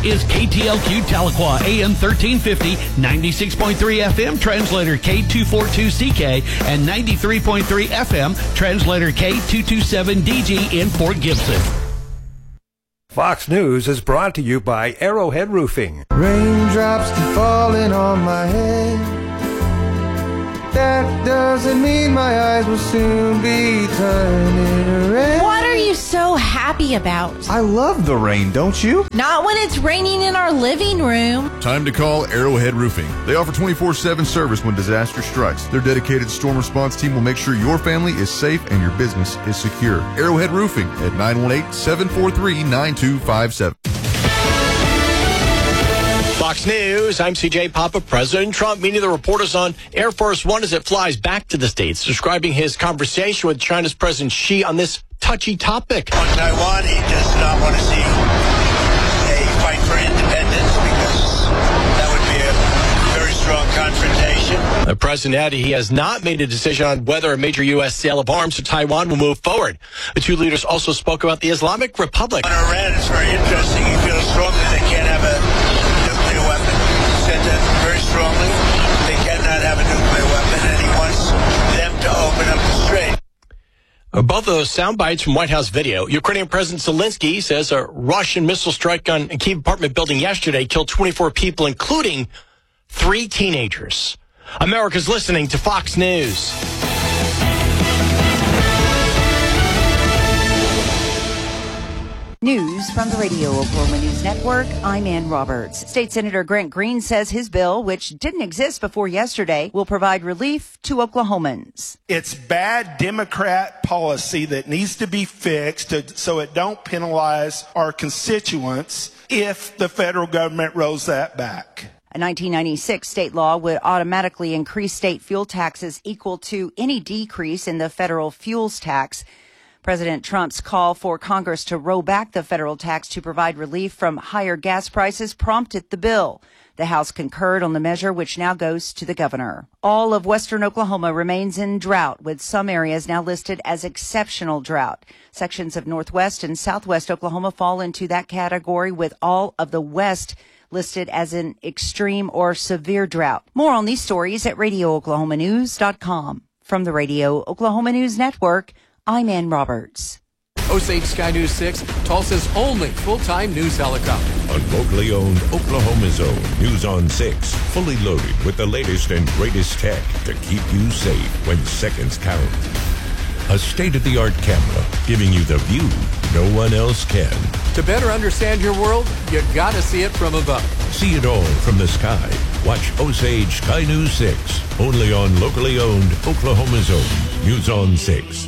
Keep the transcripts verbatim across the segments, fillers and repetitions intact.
is K T L Q Tahlequah, A M thirteen fifty, ninety-six point three F M, translator K two forty-two C K, and ninety-three point three F M, translator K two twenty-seven D G in Fort Gibson. Fox News is brought to you by Arrowhead Roofing. Raindrops keep falling on my head. That doesn't mean my eyes will soon be turning red. What are you so happy about? I love the rain, don't you? Not when it's raining in our living room. Time to call Arrowhead Roofing. They offer twenty-four seven service when disaster strikes. Their dedicated storm response team will make sure your family is safe and your business is secure. Arrowhead Roofing at nine one eight, seven four three, nine two five seven. Fox News, I'm C J Papa. President Trump meeting the reporters on Air Force One as it flies back to the States, describing his conversation with China's President Xi on this touchy topic. On Taiwan, he does not want to see a fight for independence because that would be a very strong confrontation. The president added he has not made a decision on whether a major U S sale of arms to Taiwan will move forward. The two leaders also spoke about the Islamic Republic. On Iran, it's very interesting. He feels strongly they can't have a weapon. He said that very strongly. They cannot have a nuclear weapon, and he wants them to open up the strait. Both of those sound bites from White House video. Ukrainian President Zelensky says a Russian missile strike on a Kyiv apartment building yesterday killed twenty-four people, including three teenagers. America's listening to Fox News. News from the Radio Oklahoma News Network. I'm Ann Roberts. State Senator Grant Green says his bill, which didn't exist before yesterday, will provide relief to Oklahomans. It's bad Democrat policy that needs to be fixed to, so it don't penalize our constituents if the federal government rolls that back. A nineteen ninety-six state law would automatically increase state fuel taxes equal to any decrease in the federal fuels tax. President Trump's call for Congress to roll back the federal tax to provide relief from higher gas prices prompted the bill. The House concurred on the measure, which now goes to the governor. All of western Oklahoma remains in drought, with some areas now listed as exceptional drought. Sections of northwest and southwest Oklahoma fall into that category, with all of the west listed as an extreme or severe drought. More on these stories at radio oklahoma news dot com. From the Radio Oklahoma News Network, I'm Ann Roberts. Osage Sky News six, Tulsa's only full-time news helicopter. A locally owned Oklahoma's own News on six, fully loaded with the latest and greatest tech to keep you safe when seconds count. A state-of-the-art camera giving you the view no one else can. To better understand your world, you gotta see it from above. See it all from the sky. Watch Osage Sky News six, only on locally owned Oklahoma's own News on six.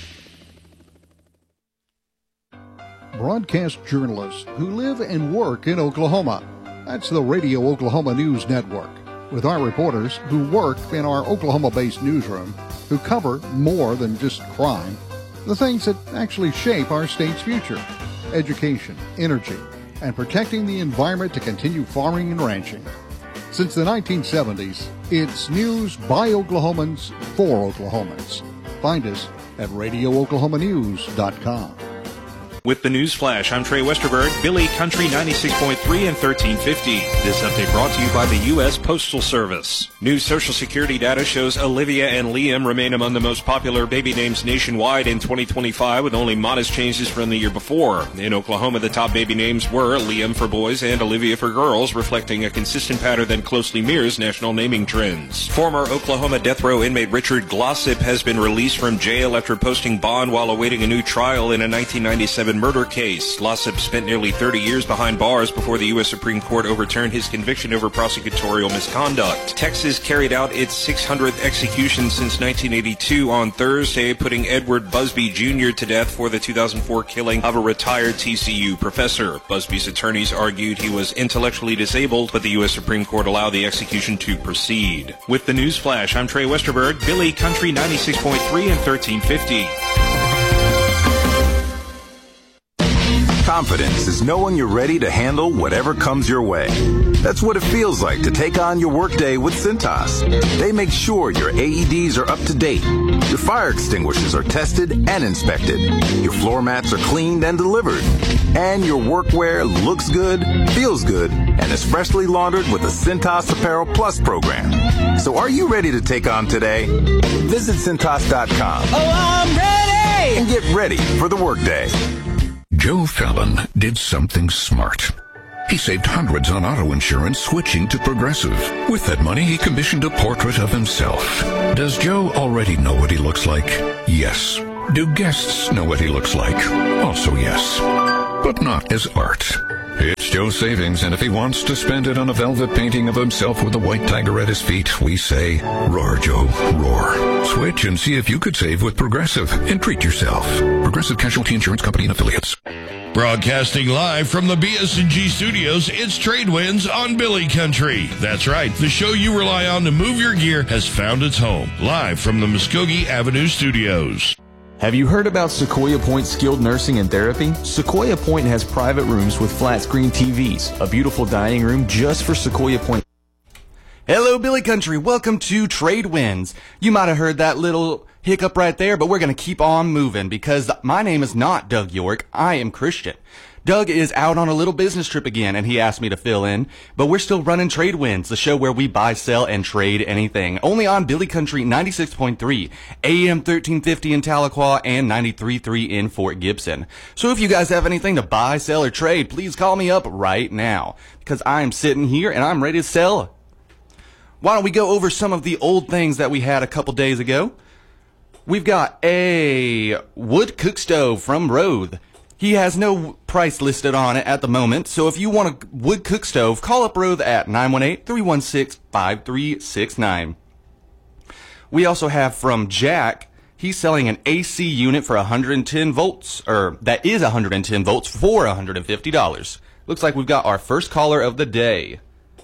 Broadcast journalists who live and work in Oklahoma. That's the Radio Oklahoma News Network, with our reporters who work in our Oklahoma-based newsroom, who cover more than just crime, the things that actually shape our state's future: education, energy, and protecting the environment to continue farming and ranching. Since the nineteen seventies, it's news by Oklahomans for Oklahomans. Find us at radio oklahoma news dot com. With the News Flash, I'm Trey Westerberg, Billy Country ninety-six point three and thirteen fifty. This update brought to you by the U S Postal Service. New Social Security data shows Olivia and Liam remain among the most popular baby names nationwide in twenty twenty-five, with only modest changes from the year before. In Oklahoma, the top baby names were Liam for boys and Olivia for girls, reflecting a consistent pattern that closely mirrors national naming trends. Former Oklahoma death row inmate Richard Glossip has been released from jail after posting bond while awaiting a new trial in a nineteen ninety-seven murder case. Glossip spent nearly thirty years behind bars before the U S Supreme Court overturned his conviction over prosecutorial misconduct. Texas carried out its six hundredth execution since nineteen eighty-two on Thursday, putting Edward Busby Junior to death for the two thousand four killing of a retired T C U professor. Busby's attorneys argued he was intellectually disabled, but the U S Supreme Court allowed the execution to proceed. With the News Flash, I'm Trey Westerberg, Billy Country ninety-six point three and thirteen fifty. Confidence is knowing you're ready to handle whatever comes your way. That's what it feels like to take on your workday with Cintas. They make sure your A E Ds are up to date, your fire extinguishers are tested and inspected, your floor mats are cleaned and delivered, and your workwear looks good, feels good, and is freshly laundered with the Cintas Apparel Plus program. So are you ready to take on today? Visit Cintas dot com. Oh, I'm ready! And get ready for the workday. Joe Fallon did something smart. He saved hundreds on auto insurance switching to Progressive. With that money, he commissioned a portrait of himself. Does Joe already know what he looks like? Yes. Do guests know what he looks like? Also yes. But not as art. It's Joe's savings, and if he wants to spend it on a velvet painting of himself with a white tiger at his feet, we say, roar, Joe, roar. Switch and see if you could save with Progressive and treat yourself. Progressive Casualty Insurance Company and Affiliates. Broadcasting live from the B S and G studios, it's Trade Winds on Billy Country. That's right, the show you rely on to move your gear has found its home. Live from the Muskogee Avenue studios. Have you heard about Sequoia Point Skilled Nursing and Therapy? Sequoia Point has private rooms with flat screen T Vs, a beautiful dining room just for Sequoia Point. Hello, Billy Country. Welcome to Trade Winds. You might have heard that little hiccup right there, but we're going to keep on moving because my name is not Doug York. I am Christian. Doug is out on a little business trip again, and he asked me to fill in, but we're still running Trade Winds, the show where we buy, sell, and trade anything. Only on Billy Country ninety-six point three, A M thirteen fifty in Tahlequah, and ninety-three point three in Fort Gibson. So if you guys have anything to buy, sell, or trade, please call me up right now, because I'm sitting here and I'm ready to sell. Why don't we go over some of the old things that we had a couple days ago? We've got a wood cook stove from Roth. He has no price listed on it at the moment, so if you want a wood cook stove, call up Roth at nine one eight, three one six, five three six nine. We also have from Jack, he's selling an A C unit for one hundred ten volts, or that is one hundred ten volts for one hundred fifty dollars. Looks like we've got our first caller of the day.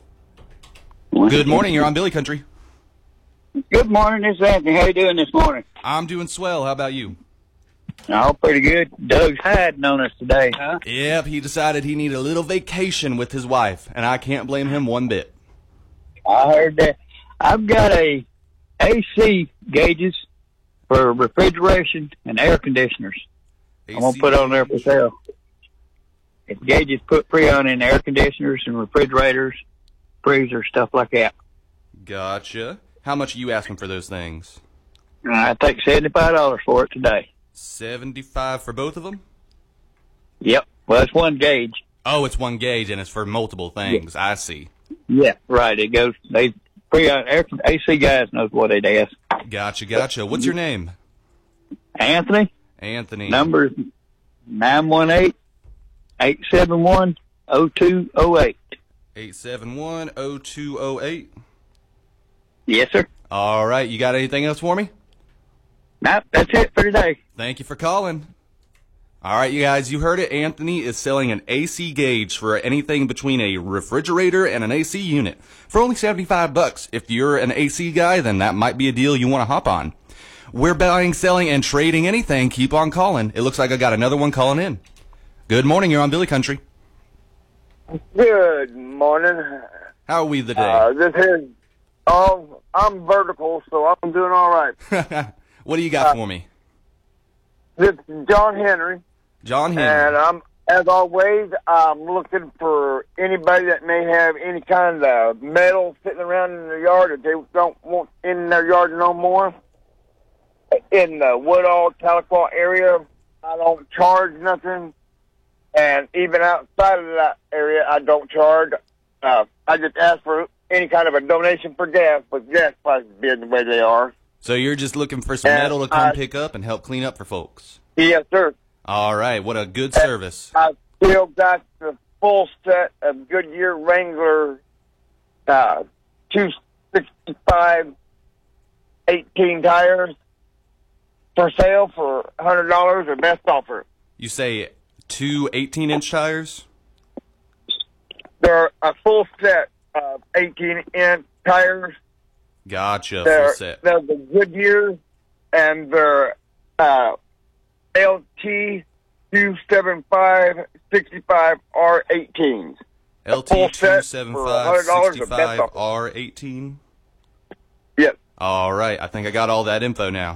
Good morning, you're on Billy Country. Good morning, this is Anthony. How you doing this morning? I'm doing swell, how about you? Oh, pretty good. Doug's hiding on us today, huh? Yep, he decided he needed a little vacation with his wife, and I can't blame him one bit. I heard that. I've got a A C gauges for refrigeration and air conditioners. A C I'm going to put on there for sale. It's gauges put Freon in air conditioners and refrigerators, freezers, stuff like that. Gotcha. How much are you asking for those things? I take seventy-five dollars for it today. seventy-five for both of them? Yep. Well, it's one gauge. Oh, it's one gauge, and it's for multiple things. Yeah. I see. Yeah, right. It goes, they, A C guys knows what it is. Gotcha, gotcha. What's your name? Anthony. Anthony. Number nine one eight, eight seven one, oh two oh eight. eight seven one, oh two oh eight? Yes, sir. All right. You got anything else for me? Nope, that's it for today. Thank you for calling. All right, you guys, you heard it. Anthony is selling an A C gauge for anything between a refrigerator and an A C unit for only seventy-five bucks. If you're an A C guy, then that might be a deal you want to hop on. We're buying, selling, and trading anything. Keep on calling. It looks like I got another one calling in. Good morning. You're on Billy Country. Good morning. How are we today? Uh, this is, um, I'm vertical, so I'm doing all right. What do you got uh, for me? This is John Henry. John Henry. And I'm, as always, I'm looking for anybody that may have any kind of metal sitting around in their yard that they don't want in their yard no more. In the Woodall, Tahlequah area, I don't charge nothing. And even outside of that area, I don't charge. Uh, I just ask for any kind of a donation for gas, but gas prices being the way they are. So you're just looking for some and metal to come I, pick up and help clean up for folks? Yes, sir. All right. What a good service. I still got the full set of Goodyear Wrangler uh, two sixty-five eighteen tires for sale for one hundred dollars or best offer. You say two eighteen-inch tires? They're a full set of eighteen-inch tires. Gotcha, they're, full set. They're the Goodyear, and they're uh, L T two seven five, six five R eighteen. L T two seven five, six five R eighteen? Yep. All right. I think I got all that info now.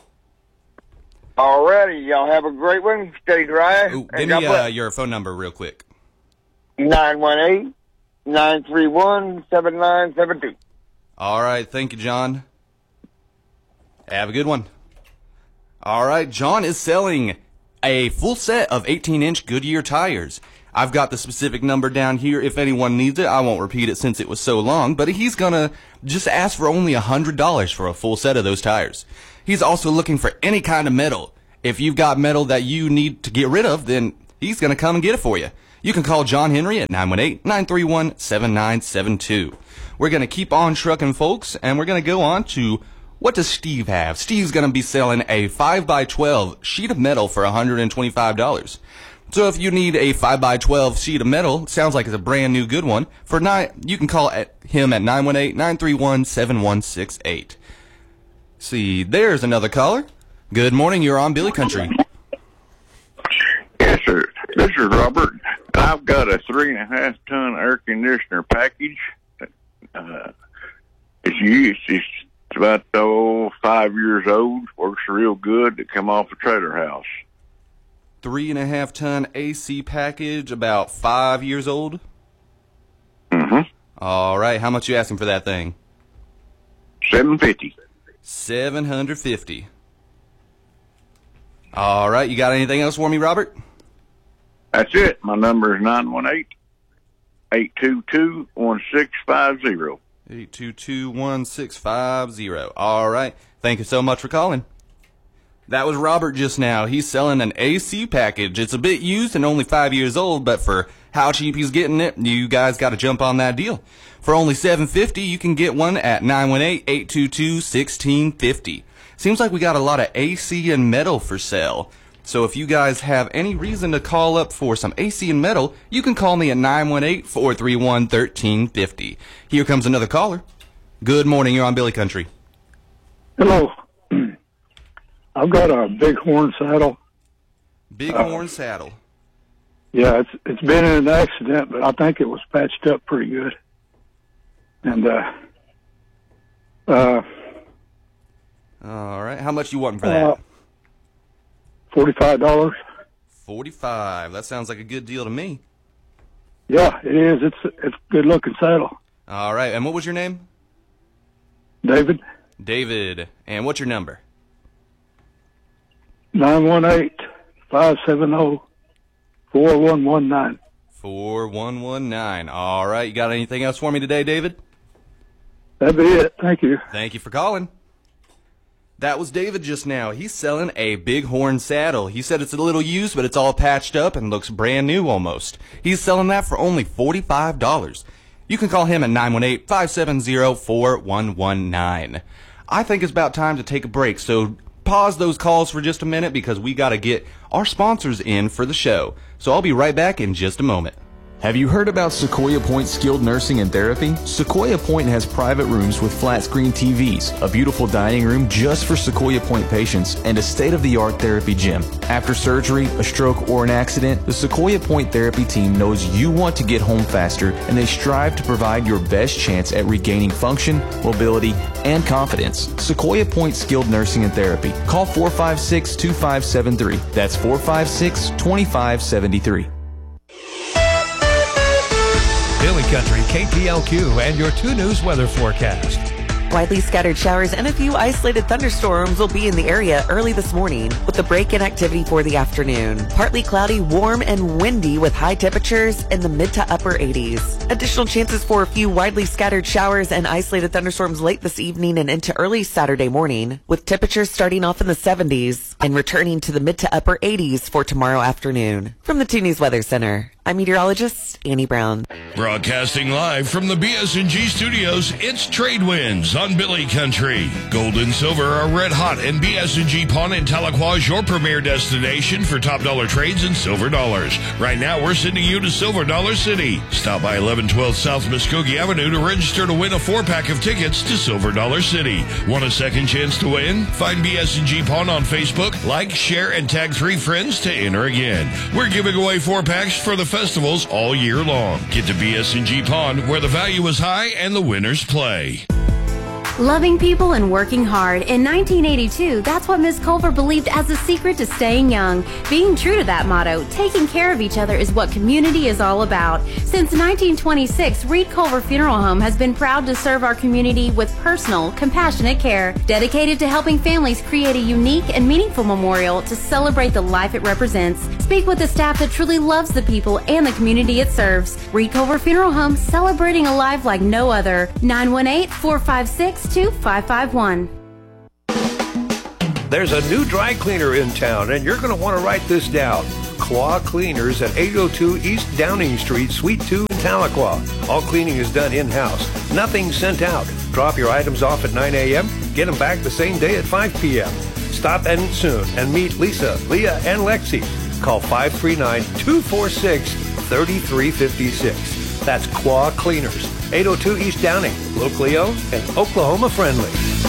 All righty. Y'all have a great one. Stay dry. Ooh, give me uh, your phone number real quick. nine one eight, nine three one, seven nine seven two. All right. Thank you, John. Have a good one. All right. John is selling a full set of eighteen inch Goodyear tires. I've got the specific number down here if anyone needs it. I won't repeat it since it was so long, but he's going to just ask for only one hundred dollars for a full set of those tires. He's also looking for any kind of metal. If you've got metal that you need to get rid of, then he's going to come and get it for you. You can call John Henry at nine one eight, nine three one, seven nine seven two. We're going to keep on trucking, folks, and we're going to go on to what does Steve have? Steve's going to be selling a five by twelve sheet of metal for one hundred twenty-five dollars. So if you need a five by twelve sheet of metal, sounds like it's a brand new good one, for nine, you can call at him at nine one eight, nine three one, seven one six eight. See, there's another caller. Good morning, you're on Billy Country. Yes, sir. This is Robert. I've got a three and a half ton air conditioner package. Uh, it's used. It's about oh, five years old. Works real good. It come off a trailer house. Three and a half ton A C package, about five years old. Mm-hmm. All right, how much you asking for that thing? Seven fifty. Seven hundred fifty. All right, you got anything else for me, Robert? That's it. My number is nine one eight, eight two two, one six five zero. Eight two two one six five zero. All right, thank you so much for calling. That was Robert just now. He's selling an A C package. It's a bit used and only five years old, but for how cheap he's getting it, you guys got to jump on that deal. For only seven fifty, you can get one at nine one eight, eight two two, one six five zero. Seems like we got a lot of A C and metal for sale. So if you guys have any reason to call up for some A C and metal, you can call me at nine one eight, four three one, one three five zero. Here comes another caller. Good morning, you're on Billy Country. Hello. I've got a Bighorn saddle. Bighorn uh, saddle. Yeah, it's it's been in an accident, but I think it was patched up pretty good. And uh, uh, all right, how much you wanting for that? Uh, Forty-five dollars. Forty-five. That sounds like a good deal to me. Yeah, it is. It's it's a good looking saddle. All right, and what was your name? David. David, and what's your number? Nine one eight five seven zero four one one nine. Four one one nine. All right, you got anything else for me today, David? That'd be it. Thank you. Thank you for calling. That was David just now. He's selling a Bighorn saddle. He said it's a little used, but it's all patched up and looks brand new almost. He's selling that for only forty-five dollars. You can call him at nine one eight, five seven zero, four one one nine. I think it's about time to take a break, so pause those calls for just a minute because we got to get our sponsors in for the show. So I'll be right back in just a moment. Have you heard about Sequoia Point Skilled Nursing and Therapy? Sequoia Point has private rooms with flat screen T Vs, a beautiful dining room just for Sequoia Point patients, and a state-of-the-art therapy gym. After surgery, a stroke, or an accident, the Sequoia Point Therapy team knows you want to get home faster, and they strive to provide your best chance at regaining function, mobility, and confidence. Sequoia Point Skilled Nursing and Therapy. Call four five six, two five seven three. That's four five six, two five seven three. Billy Country, K P L Q, and your two News weather forecast. Widely scattered showers and a few isolated thunderstorms will be in the area early this morning, with the break in activity for the afternoon. Partly cloudy, warm, and windy with high temperatures in the mid to upper eighties. Additional chances for a few widely scattered showers and isolated thunderstorms late this evening and into early Saturday morning, with temperatures starting off in the seventies and returning to the mid to upper eighties for tomorrow afternoon. From the two News Weather Center, I'm meteorologist Annie Brown. Broadcasting live from the B S and G studios, it's Trade Winds on Billy Country. Gold and silver are red hot, and B S and G Pawn in Tahlequah is your premier destination for top dollar trades and silver dollars. Right now, we're sending you to Silver Dollar City. Stop by eleven twelve South Muskogee Avenue to register to win a four-pack of tickets to Silver Dollar City. Want a second chance to win? Find B S and G Pawn on Facebook, like, share, and tag three friends to enter again. We're giving away four packs for the festivals all year long. Get to B S and G Pond, where the value is high and the winners play. Loving people and working hard. In nineteen eighty-two, that's what Miss Culver believed as the secret to staying young. Being true to that motto, taking care of each other is what community is all about. Since nineteen twenty-six, Reed Culver Funeral Home has been proud to serve our community with personal, compassionate care, dedicated to helping families create a unique and meaningful memorial to celebrate the life it represents. Speak with the staff that truly loves the people and the community it serves. Reed Culver Funeral Home, celebrating a life like no other. nine one eight, four five six, two five five one. There's a new dry cleaner in town, and you're going to want to write this down. Claw Cleaners at eight oh two East Downing Street, Suite two in Tahlequah. All cleaning is done in-house. Nothing sent out. Drop your items off at nine a.m., get them back the same day at five p.m. Stop in soon and meet Lisa, Leah, and Lexi. Call five three nine, two four six, three three five six. That's Claw Cleaners, eight oh two East Downing, locally owned and Oklahoma friendly.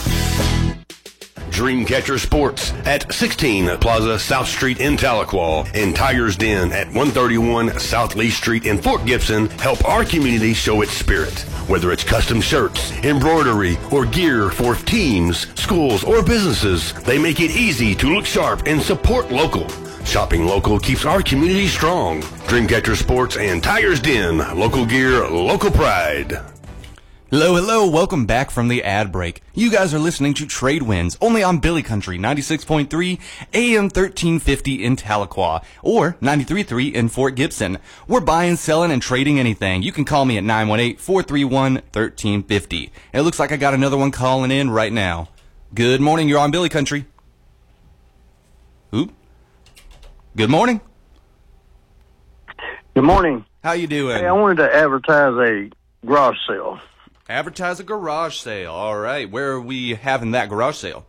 Dreamcatcher Sports at sixteen Plaza South Street in Tahlequah and Tiger's Den at one thirty-one South Lee Street in Fort Gibson help our community show its spirit. Whether it's custom shirts, embroidery, or gear for teams, schools, or businesses, they make it easy to look sharp and support local. Shopping local keeps our community strong. Dreamcatcher Sports and Tiger's Den. Local gear, local pride. Hello, hello, welcome back from the ad break. You guys are listening to Trade Winds, only on Billy Country, ninety-six point three, A M thirteen fifty in Tahlequah, or ninety-three point three in Fort Gibson. We're buying, selling, and trading anything. You can call me at nine one eight, four three one, one three five zero. It looks like I got another one calling in right now. Good morning, you're on Billy Country. Oop. Good morning. Good morning. How you doing? Hey, I wanted to advertise a garage sale. Advertise a garage sale. All right. Where are we having that garage sale?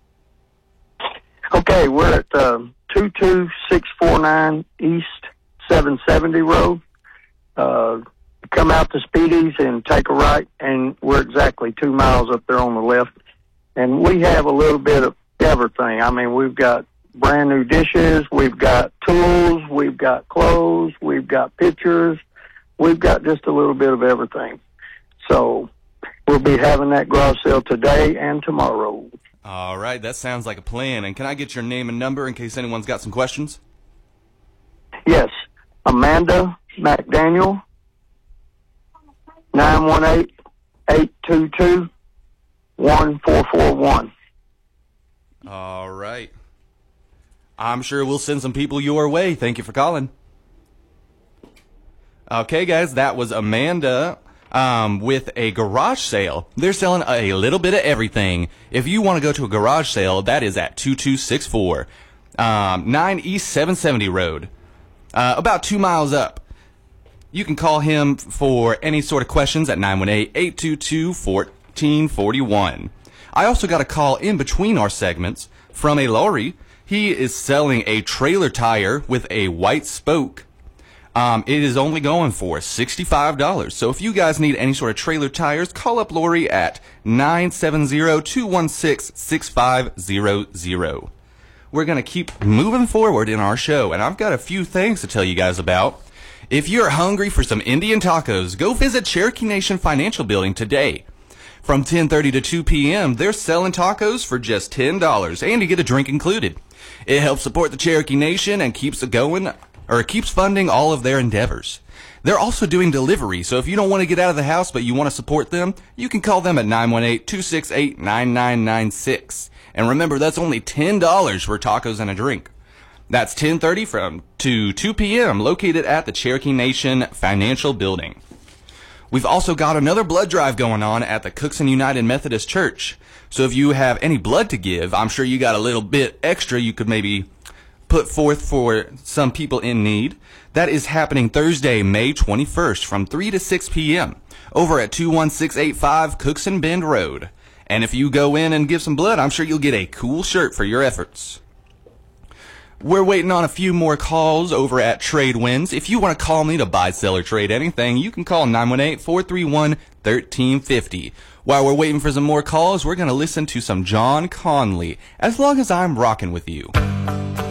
Okay, we're at uh, two two six four nine East seven seventy Road. Uh, come out to Speedy's and take a right, and we're exactly two miles up there on the left. And we have a little bit of everything. I mean, we've got brand new dishes, we've got tools, we've got clothes, we've got pictures, we've got just a little bit of everything. So we'll be having that garage sale today and tomorrow. All right, that sounds like a plan. And can I get your name and number in case anyone's got some questions? Yes, Amanda McDaniel, nine one eight, eight two two, one four four one. All right. I'm sure we'll send some people your way. Thank you for calling. Okay, guys, that was Amanda um, with a garage sale. They're selling a little bit of everything. If you want to go to a garage sale, that is at two two six four, um, nine East seven seventy Road, uh, about two miles up. You can call him for any sort of questions at nine one eight, eight two two, one four four one. I also got a call in between our segments from a Lori. He is selling a trailer tire with a white spoke. Um, it is only going for sixty-five dollars. So if you guys need any sort of trailer tires, call up Lori at nine seven zero, two one six, six five zero zero. We're going to keep moving forward in our show, and I've got a few things to tell you guys about. If you're hungry for some Indian tacos, go visit Cherokee Nation Financial Building today. From ten thirty to two p.m., they're selling tacos for just ten dollars, and you get a drink included. It helps support the Cherokee Nation and keeps it going, or it keeps funding all of their endeavors. They're also doing delivery, so if you don't want to get out of the house but you want to support them, you can call them at nine one eight, two six eight, nine nine nine six. And remember, that's only ten dollars for tacos and a drink. That's ten thirty from to two p.m., located at the Cherokee Nation Financial Building. We've also got another blood drive going on at the Cookson United Methodist Church. So if you have any blood to give, I'm sure you got a little bit extra you could maybe put forth for some people in need. That is happening Thursday, May twenty-first from three to six p.m. over at two one six eight five Cookson Bend Road. And if you go in and give some blood, I'm sure you'll get a cool shirt for your efforts. We're waiting on a few more calls over at Trade Winds. If you want to call me to buy, sell, or trade anything, you can call nine one eight, four three one, one three five zero. While we're waiting for some more calls, we're going to listen to some John Conley, As Long As I'm Rockin' With You.